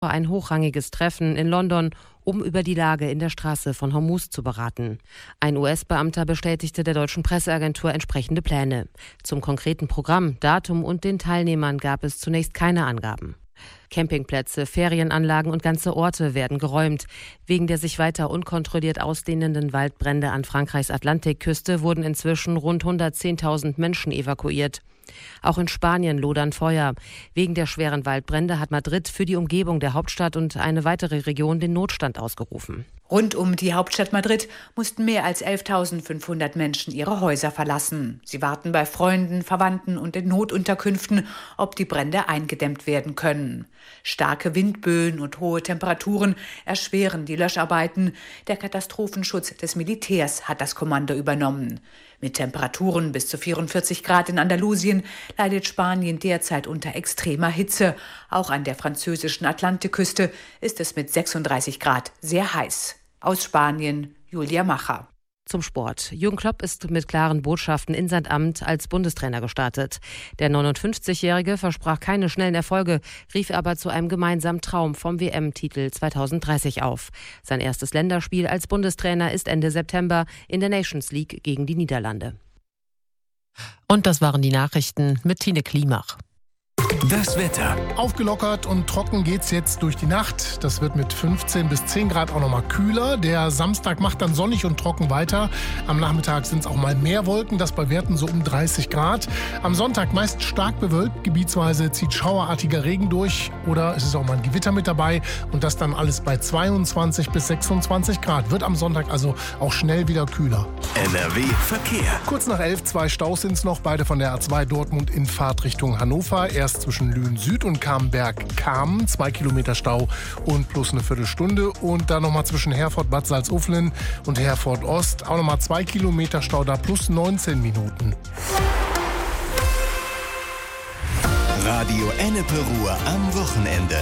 ein hochrangiges Treffen in London, um über die Lage in der Straße von Hormuz zu beraten. Ein US-Beamter bestätigte der deutschen Presseagentur entsprechende Pläne. Zum konkreten Programm, Datum und den Teilnehmern gab es zunächst keine Angaben. Campingplätze, Ferienanlagen und ganze Orte werden geräumt. Wegen der sich weiter unkontrolliert ausdehnenden Waldbrände an Frankreichs Atlantikküste wurden inzwischen rund 110.000 Menschen evakuiert. Auch in Spanien lodern Feuer. Wegen der schweren Waldbrände hat Madrid für die Umgebung der Hauptstadt und eine weitere Region den Notstand ausgerufen. Rund um die Hauptstadt Madrid mussten mehr als 11.500 Menschen ihre Häuser verlassen. Sie warten bei Freunden, Verwandten und in Notunterkünften, ob die Brände eingedämmt werden können. Starke Windböen und hohe Temperaturen erschweren die Löscharbeiten. Der Katastrophenschutz des Militärs hat das Kommando übernommen. Mit Temperaturen bis zu 44 Grad in Andalusien leidet Spanien derzeit unter extremer Hitze. Auch an der französischen Atlantikküste ist es mit 36 Grad sehr heiß. Aus Spanien, Julia Macher. Zum Sport. Jürgen Klopp ist mit klaren Botschaften in sein Amt als Bundestrainer gestartet. Der 59-Jährige versprach keine schnellen Erfolge, rief aber zu einem gemeinsamen Traum vom WM-Titel 2030 auf. Sein erstes Länderspiel als Bundestrainer ist Ende September in der Nations League gegen die Niederlande. Und das waren die Nachrichten mit Tine Klimach. Das Wetter. Aufgelockert und trocken geht's jetzt durch die Nacht. Das wird mit 15 bis 10 Grad auch noch mal kühler. Der Samstag macht dann sonnig und trocken weiter. Am Nachmittag sind es auch mal mehr Wolken, das bei Werten so um 30 Grad. Am Sonntag meist stark bewölkt, gebietsweise zieht schauerartiger Regen durch oder es ist auch mal ein Gewitter mit dabei und das dann alles bei 22 bis 26 Grad. Wird am Sonntag also auch schnell wieder kühler. NRW Verkehr. Kurz nach 11, 2 Staus sind es noch, beide von der A2 Dortmund in Fahrtrichtung Hannover. Erst zwischen Lünen Süd und Camberg-Kamen, 2 Kilometer Stau und plus eine Viertelstunde. Und dann nochmal zwischen Herford-Bad Salzuflen und Herford-Ost auch nochmal 2 Kilometer Stau, da plus 19 Minuten. Radio Ennepe Ruhr am Wochenende.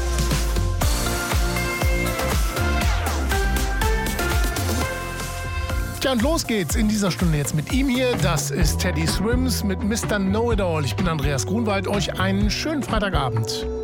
Tja, und los geht's in dieser Stunde jetzt mit ihm hier. Das ist Teddy Swims mit Mr. Know-It-All. Ich bin Andreas Grunwald. Euch einen schönen Freitagabend.